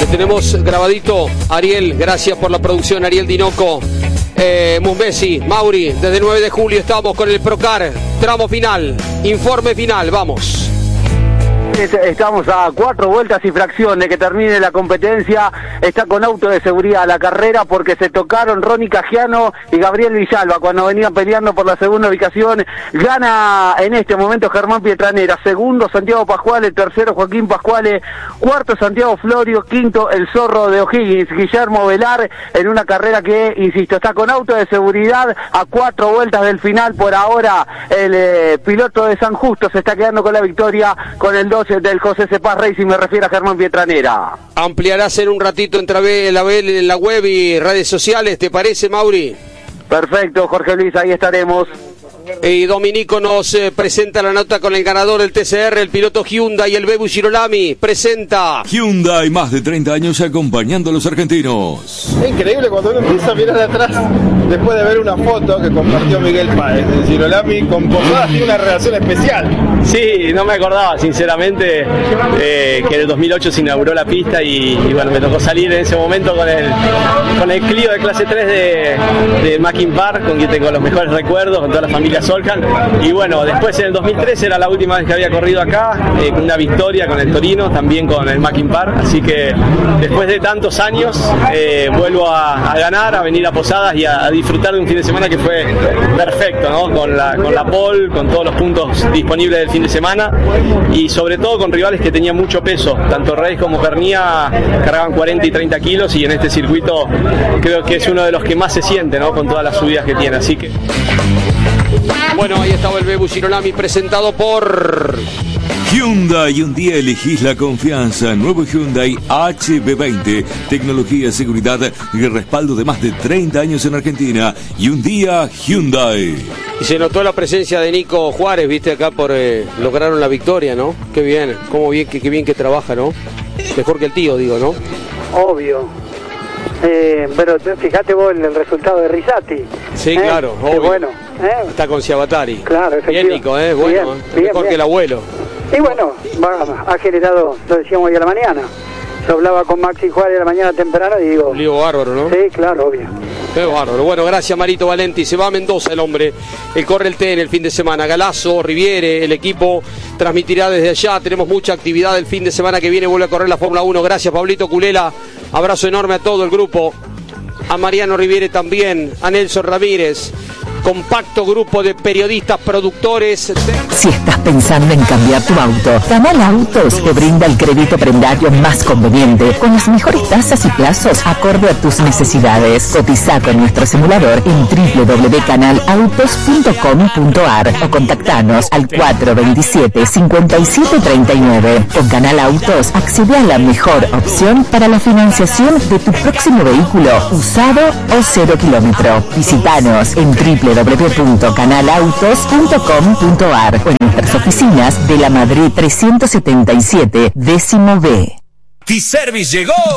Tenemos grabadito, Ariel, gracias por la producción, Ariel Dinoco, Mumbesi, Mauri, desde el 9 de julio estamos con el Procar, tramo final, informe final, vamos. Estamos a 4 vueltas y fracción de que termine la competencia. Está con auto de seguridad la carrera porque se tocaron Ronnie Cagiano y Gabriel Villalba cuando venían peleando por la segunda ubicación. Gana en este momento Germán Pietranera, segundo Santiago Pascuale, tercero Joaquín Pascuale, cuarto Santiago Florio, quinto el Zorro de O'Higgins, Guillermo Velar, en una carrera que, insisto, está con auto de seguridad a 4 vueltas del final. Por ahora el piloto de San Justo se está quedando con la victoria con el 12 del José Cepaz Racing, me refiero a Germán Pietranera. Ampliarás en un ratito en la web y redes sociales, ¿te parece, Mauri? Perfecto, Jorge Luis, ahí estaremos. Y Dominico nos presenta la nota con el ganador del TCR, el piloto Hyundai y el Bebu Girolami. Presenta Hyundai, más de 30 años acompañando a los argentinos. Es increíble cuando uno empieza a mirar atrás después de ver una foto que compartió Miguel Páez de Girolami con Posadas. Tiene una relación especial. Sí, no me acordaba sinceramente que en el 2008 se inauguró la pista y bueno, me tocó salir en ese momento con el Clio de clase 3 de Mackin Park, con quien tengo los mejores recuerdos, con toda la familia Soljan. Y bueno, después en el 2013 era la última vez que había corrido acá, con una victoria con el Torino, también con el Mackin Park. Así que después de tantos años vuelvo a ganar, a venir a Posadas y a disfrutar de un fin de semana que fue perfecto, ¿no? Con la pole, con todos los puntos disponibles del fin de semana y sobre todo con rivales que tenían mucho peso. Tanto Reis como Pernía cargaban 40 y 30 kilos y en este circuito creo que es uno de los que más se siente, ¿no? Con todas las subidas que tiene. Así que... Bueno, ahí estaba el Bebu Girolami presentado por Hyundai, un día elegís la confianza. Nuevo Hyundai HB20, tecnología, seguridad y respaldo de más de 30 años en Argentina. Y un día Hyundai. Y se notó la presencia de Nico Juárez, viste, acá por lograron la victoria, ¿no? Qué bien, qué bien que trabaja, ¿no? Mejor que el tío, digo, ¿no? Obvio. Pero fíjate vos el resultado de Risati. Sí, claro, obvio. Bueno, está con Ciabatari. Claro, bien, Nico, bueno, bien, mejor bien. Que el abuelo. Y bueno, ha generado, lo decíamos hoy a la mañana. Yo hablaba con Maxi Juárez a la mañana temprano y digo... Un lío bárbaro, ¿no? Sí, claro, obvio. Qué bárbaro. Bueno, gracias Marito Valenti. Se va a Mendoza el hombre. Él corre el TN el fin de semana. Galazo, Riviere, el equipo transmitirá desde allá. Tenemos mucha actividad el fin de semana que viene. Vuelve a correr la Fórmula 1. Gracias, Pablito Culela. Abrazo enorme a todo el grupo. A Mariano Riviere también. A Nelson Ramírez. Compacto grupo de periodistas, productores. Si estás pensando en cambiar tu auto, Canal Autos te brinda el crédito prendario más conveniente, con las mejores tasas y plazos acorde a tus necesidades. Cotiza con nuestro simulador en www.canalautos.com.ar o contactanos al 427-5739. Con Canal Autos accede a la mejor opción para la financiación de tu próximo vehículo, usado o 0 kilómetro. Visítanos en www.canalautos.com.ar o en nuestras oficinas de la Madrid 377, décimo B. T-Service llegó